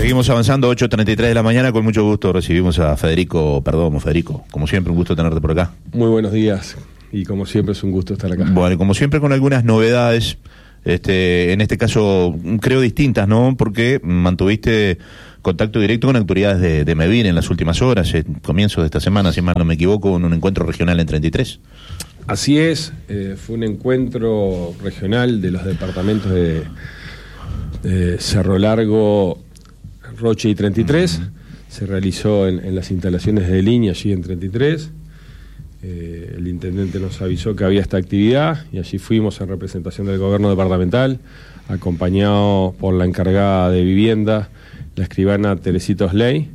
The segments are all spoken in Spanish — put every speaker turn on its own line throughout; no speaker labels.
Seguimos avanzando, 8:33 de la mañana, con mucho gusto recibimos a Federico Perdomo. Federico, como siempre, un gusto tenerte por acá.
Muy buenos días, y como siempre es un gusto estar acá.
Bueno, como siempre con algunas novedades, en este caso creo distintas, ¿no? Porque mantuviste contacto directo con autoridades de MEVIR en las últimas horas, comienzos de esta semana, si mal no me equivoco, en un encuentro regional en 33.
Así es, fue un encuentro regional de los departamentos de Cerro Largo, Rocha y 33. Se realizó en las instalaciones de línea allí en 33. El intendente nos avisó que había esta actividad y allí fuimos en representación del gobierno departamental, acompañado por la encargada de vivienda, la escribana Teresita Osley.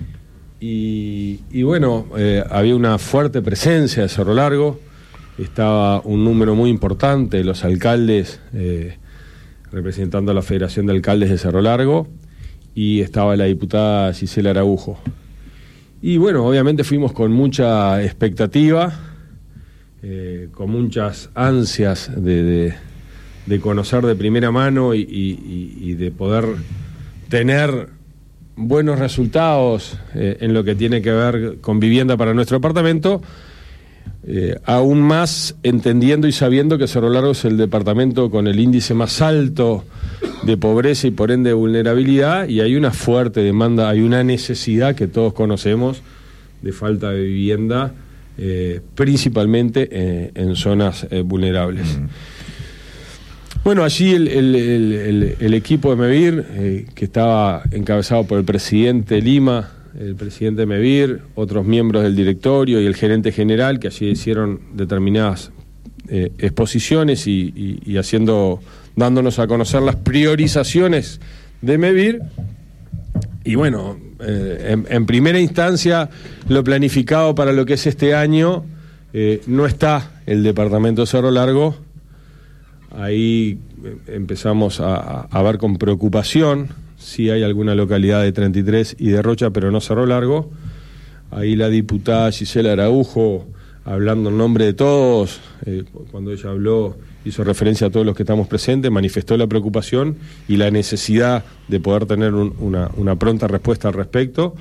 Y bueno, había una fuerte presencia de Cerro Largo, estaba un número muy importante de los alcaldes representando a la Federación de Alcaldes de Cerro Largo, y estaba la diputada Gisela Araujo. Y bueno, obviamente fuimos con mucha expectativa, con muchas ansias de conocer de primera mano y de poder tener buenos resultados en lo que tiene que ver con vivienda para nuestro departamento, aún más entendiendo y sabiendo que Cerro Largo es el departamento con el índice más alto de pobreza y por ende de vulnerabilidad, y hay una fuerte demanda, hay una necesidad que todos conocemos de falta de vivienda, principalmente en zonas vulnerables. Bueno, allí el equipo de MEVIR, que estaba encabezado por el presidente Lima, el presidente de MEVIR, otros miembros del directorio y el gerente general, que allí hicieron determinadas exposiciones y dándonos a conocer las priorizaciones de MEVIR. Y bueno, en primera instancia, lo planificado para lo que es este año, no está el departamento de Cerro Largo. Ahí empezamos a ver con preocupación. Sí hay alguna localidad de 33 y de Rocha, pero no Cerro Largo. Ahí la diputada Gisela Araujo, hablando en nombre de todos, cuando ella habló, hizo referencia a todos los que estamos presentes, manifestó la preocupación y la necesidad de poder tener una pronta respuesta al respecto.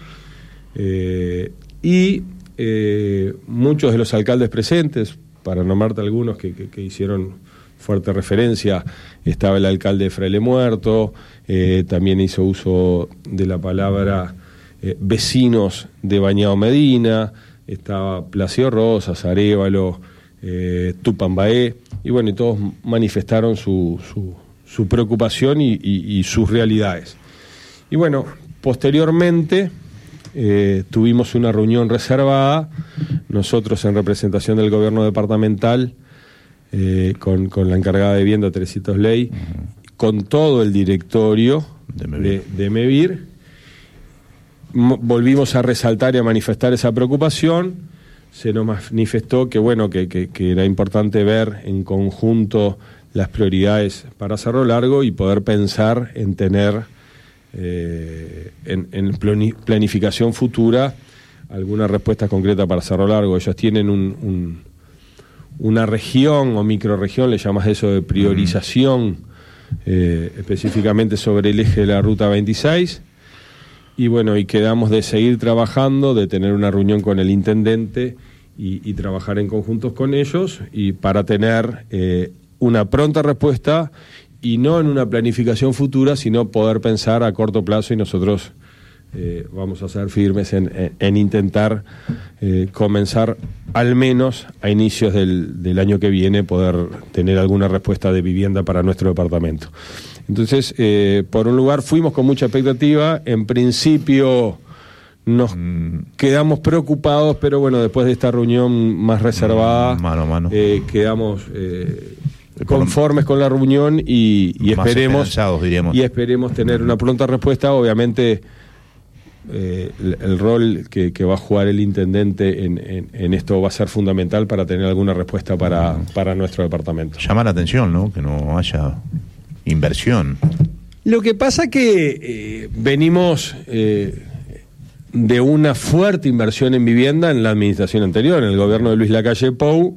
Muchos de los alcaldes presentes, para nombrarte algunos que hicieron fuerte referencia, estaba el alcalde de Fraile Muerto, también hizo uso de la palabra vecinos de Bañado Medina, estaba Placio Rosas, Arévalo, Tupambaé, y bueno, y todos manifestaron su preocupación y sus realidades. Y bueno, posteriormente tuvimos una reunión reservada, nosotros en representación del gobierno departamental, con la encargada de vivienda Teresita Osley, con todo el directorio de MEVIR. Volvimos a resaltar y a manifestar esa preocupación. Se nos manifestó que bueno, que era importante ver en conjunto las prioridades para Cerro Largo y poder pensar en tener en planificación futura alguna respuesta concreta para Cerro Largo. Ellos tienen una región o microrregión, le llamas eso, de priorización, específicamente sobre el eje de la Ruta 26, y bueno, y quedamos de seguir trabajando, de tener una reunión con el intendente y trabajar en conjuntos con ellos, y para tener una pronta respuesta, y no en una planificación futura, sino poder pensar a corto plazo, y nosotros vamos a ser firmes en intentar comenzar al menos a inicios del año que viene poder tener alguna respuesta de vivienda para nuestro departamento. Entonces, por un lugar fuimos con mucha expectativa, en principio nos quedamos preocupados, pero bueno, después de esta reunión más reservada,
mano a mano,
quedamos conformes con la reunión y esperemos tener una pronta respuesta. Obviamente el rol que va a jugar el intendente en esto va a ser fundamental para tener alguna respuesta para nuestro departamento.
Llama la atención, ¿no?, que no haya inversión.
Lo que pasa que venimos de una fuerte inversión en vivienda en la administración anterior, en el gobierno de Luis Lacalle Pou,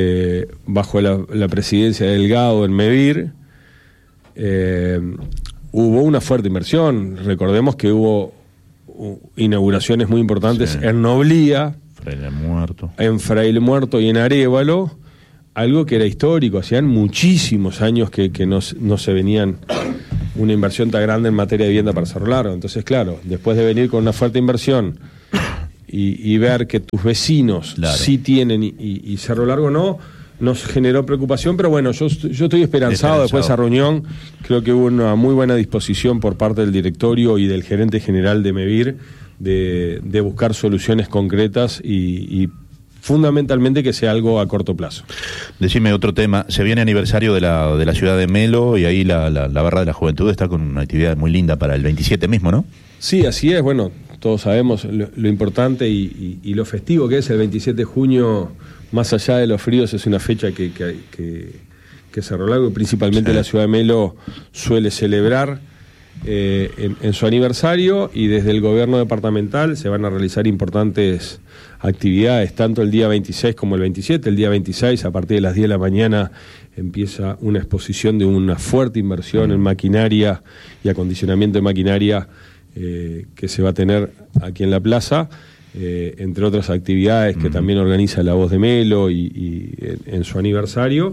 bajo la presidencia de Delgado en MEVIR. hubo una fuerte inversión. Recordemos que hubo inauguraciones muy importantes en Noblía, en Fraile Muerto y en Arévalo, algo que era histórico. Hacían muchísimos años que no se venían una inversión tan grande en materia de vivienda para Cerro Largo. Entonces, claro, después de venir con una fuerte inversión y ver que tus vecinos sí tienen y Cerro Largo no, nos generó preocupación, pero bueno, yo estoy esperanzado. Después de esa reunión, creo que hubo una muy buena disposición por parte del directorio y del gerente general de MEVIR de buscar soluciones concretas y fundamentalmente que sea algo a corto plazo.
Decime otro tema, se viene aniversario de la ciudad de Melo y ahí la Barra de la Juventud está con una actividad muy linda para el 27 mismo, ¿no?
Sí, así es. Bueno, todos sabemos lo importante y lo festivo que es el 27 de junio, más allá de los fríos, es una fecha que Cerro Largo, principalmente la ciudad de Melo, suele celebrar en su aniversario, y desde el gobierno departamental se van a realizar importantes actividades, tanto el día 26 como el 27. El día 26, a partir de las 10 de la mañana, empieza una exposición de una fuerte inversión en maquinaria y acondicionamiento de maquinaria que se va a tener aquí en la plaza, entre otras actividades que también organiza La Voz de Melo y en su aniversario.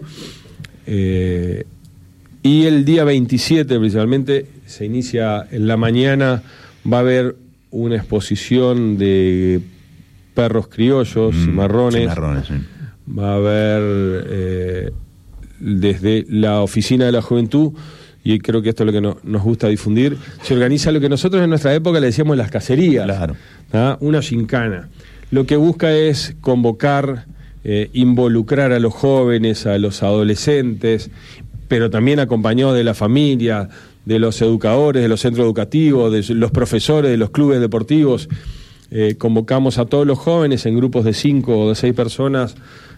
Y el día 27 principalmente se inicia en la mañana, va a haber una exposición de perros criollos, cimarrones. Sí. Va a haber desde la Oficina de la Juventud, y creo que esto es lo que nos gusta difundir, se organiza lo que nosotros en nuestra época le decíamos las cacerías, una gincana. Lo que busca es convocar, involucrar a los jóvenes, a los adolescentes, pero también acompañado de la familia, de los educadores, de los centros educativos, de los profesores, de los clubes deportivos. Convocamos a todos los jóvenes en grupos de 5 o de 6 personas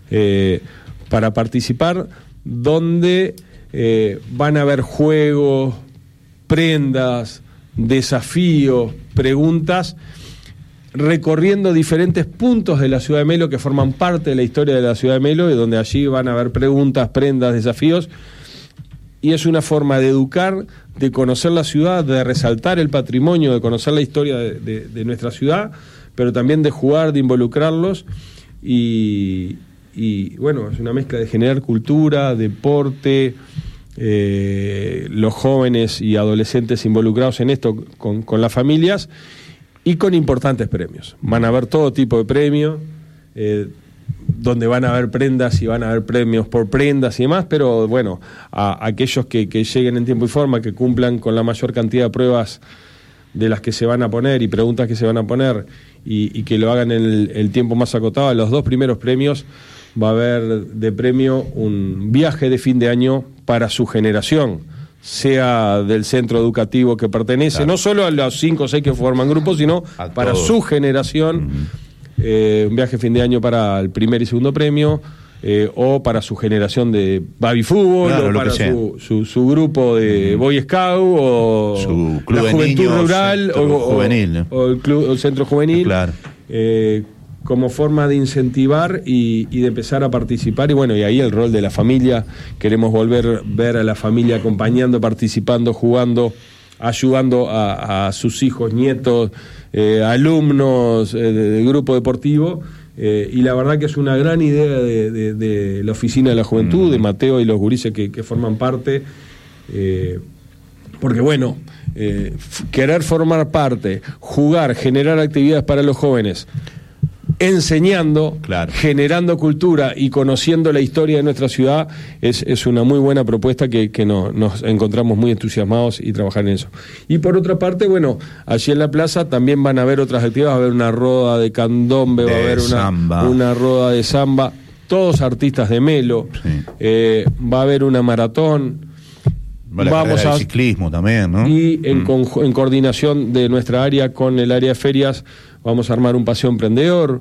para participar, donde van a haber juegos, prendas, desafíos, preguntas, recorriendo diferentes puntos de la ciudad de Melo que forman parte de la historia de la ciudad de Melo, y donde allí van a haber preguntas, prendas, desafíos. Y es una forma de educar, de conocer la ciudad, de resaltar el patrimonio, de conocer la historia de nuestra ciudad, pero también de jugar, de involucrarlos. Y bueno, es una mezcla de generar cultura, deporte, los jóvenes y adolescentes involucrados en esto con las familias, y con importantes premios. Van a haber todo tipo de premios, donde van a haber prendas y van a haber premios por prendas y demás, pero bueno, a aquellos que lleguen en tiempo y forma, que cumplan con la mayor cantidad de pruebas de las que se van a poner y preguntas que se van a poner, y que lo hagan en el tiempo más acotado. Los 2 primeros premios va a haber de premio un viaje de fin de año para su generación, sea del centro educativo que pertenece, no solo a los 5 o 6 que forman grupos, sino para todos, su generación. Un viaje de fin de año para el primer y segundo premio, o para su generación de baby fútbol, o para su grupo de Boy Scout, o
su club
la juventud
niños,
rural,
juvenil,
o el centro juvenil, como forma de incentivar y de empezar a participar. Y bueno, y ahí el rol de la familia, queremos volver ver a la familia acompañando, participando, jugando, ayudando a sus hijos, nietos, alumnos del grupo deportivo, y la verdad que es una gran idea de la Oficina de la Juventud, de Mateo y los gurises que forman parte, porque bueno, querer formar parte, jugar, generar actividades para los jóvenes, enseñando, generando cultura y conociendo la historia de nuestra ciudad, es una muy buena propuesta que nos encontramos muy entusiasmados y trabajar en eso. Y por otra parte, bueno, allí en la plaza también van a haber otras actividades, va a haber una roda de candombe, va a haber una roda de samba, todos artistas de Melo, va a haber una maratón,
vamos a ciclismo también, ¿no?
Y en coordinación de nuestra área con el área de ferias, vamos a armar un paseo emprendedor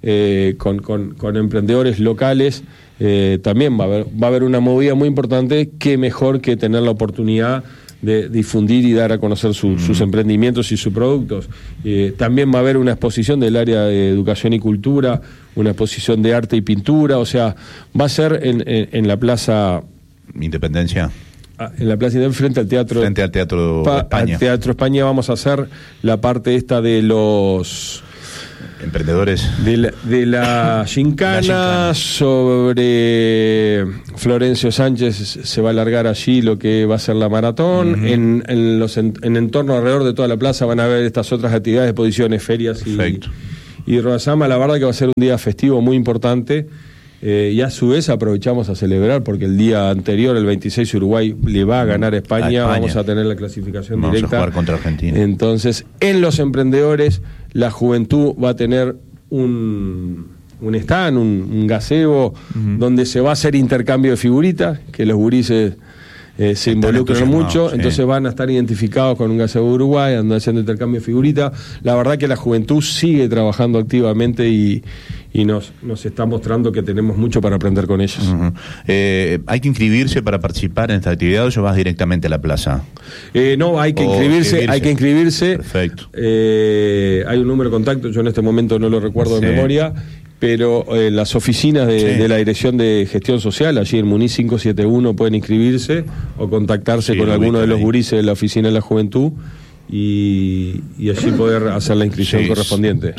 con emprendedores locales. También va a haber una movida muy importante. Qué mejor que tener la oportunidad de difundir y dar a conocer sus emprendimientos y sus productos. También va a haber una exposición del área de educación y cultura, una exposición de arte y pintura. O sea, va a ser en la Plaza
Independencia.
en la Plaza Independencia, frente al Teatro
España.
Al Teatro España vamos a hacer la parte esta de los
emprendedores
de la gincana. Sobre Florencio Sánchez se va a alargar allí lo que va a ser la maratón. En entorno alrededor de toda la plaza van a haber estas otras actividades, exposiciones, ferias y Rodazama. La verdad que va a ser un día festivo muy importante. Y a su vez aprovechamos a celebrar porque el día anterior, el 26, Uruguay le va a ganar a España. Vamos a tener la clasificación directa.
Vamos a jugar contra Argentina.
Entonces, en los emprendedores, la juventud va a tener un stand, un gazebo, donde se va a hacer intercambio de figuritas, que los gurises se involucran mucho, entonces van a estar identificados con un gazebo de Uruguay, andan haciendo intercambio de figuritas. La verdad que la juventud sigue trabajando activamente y nos está mostrando que tenemos mucho para aprender con ellos.
¿Hay que inscribirse para participar en esta actividad o vas directamente a la plaza?
No, hay que inscribirse.
Perfecto.
Hay un número de contacto, yo en este momento no lo recuerdo de memoria, pero las oficinas de la Dirección de Gestión Social, allí en Muniz 571, pueden inscribirse o contactarse con alguno de los gurises de la Oficina de la Juventud y allí poder hacer la inscripción correspondiente.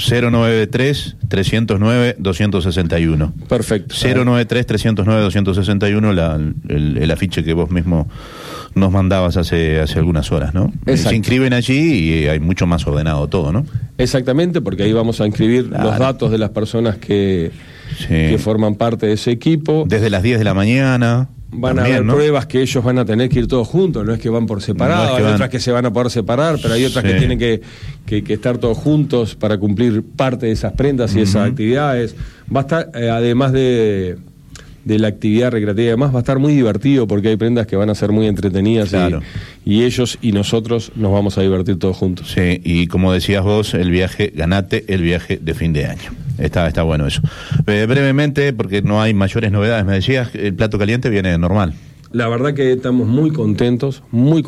093-309-261.
Perfecto.
093-309-261, el afiche que vos mismo nos mandabas hace algunas horas, ¿no?
Exacto.
Se inscriben allí y hay mucho más ordenado todo, ¿no?
Exactamente, porque ahí vamos a inscribir los datos de las personas que forman parte de ese equipo.
Desde las 10 de la mañana.
Van a haber pruebas que ellos van a tener que ir todos juntos, no es que van por separado, hay otras que se van a poder separar, pero hay otras que tienen que estar todos juntos para cumplir parte de esas prendas y esas actividades. Va a estar, además de la actividad recreativa y demás, va a estar muy divertido porque hay prendas que van a ser muy entretenidas y ellos y nosotros nos vamos a divertir todos juntos.
Sí, y como decías vos, ganate el viaje de fin de año. Está bueno eso. Brevemente, porque no hay mayores novedades, me decías, el plato caliente viene normal.
La verdad que estamos muy contentos.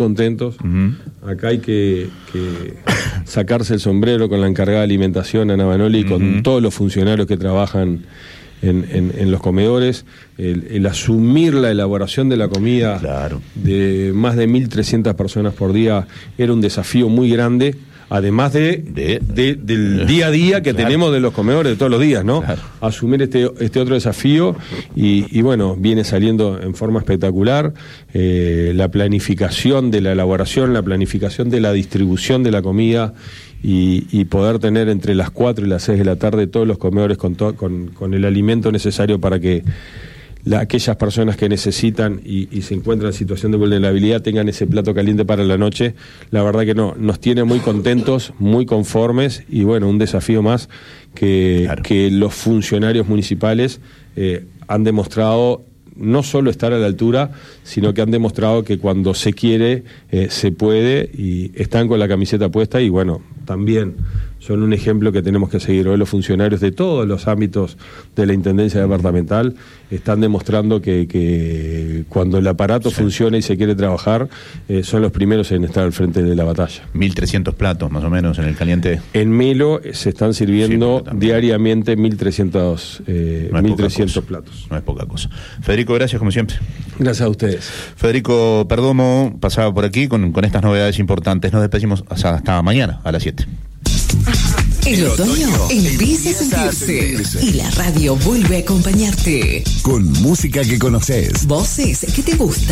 Acá hay que sacarse el sombrero con la encargada de alimentación, Ana Banoli, y con todos los funcionarios que trabajan en los comedores. El asumir la elaboración de la comida de más de 1.300 personas por día era un desafío muy grande. Además del día a día que tenemos de los comedores de todos los días, ¿no? Asumir este otro desafío y bueno, viene saliendo en forma espectacular. La planificación de la elaboración, la planificación de la distribución de la comida y poder tener entre las 4 y las 6 de la tarde todos los comedores con el alimento necesario para que aquellas personas que necesitan y se encuentran en situación de vulnerabilidad tengan ese plato caliente para la noche. La verdad que nos tiene muy contentos, muy conformes y bueno, un desafío más que los funcionarios municipales han demostrado no solo estar a la altura, sino que han demostrado que cuando se quiere, se puede y están con la camiseta puesta y bueno, también son un ejemplo que tenemos que seguir. Hoy los funcionarios de todos los ámbitos de la Intendencia Departamental están demostrando que cuando el aparato funciona y se quiere trabajar, son los primeros en estar al frente de la batalla. 1.300
platos más o menos en el caliente.
En Melo se están sirviendo diariamente 1.300 platos.
No es poca cosa. Federico, gracias como siempre.
Gracias a ustedes.
Federico Perdomo pasaba por aquí con estas novedades importantes. Nos despedimos hasta mañana a las 7.
El otoño empieza a sentirse y la radio vuelve a acompañarte.
Con música que conoces.
Voces que te gustan.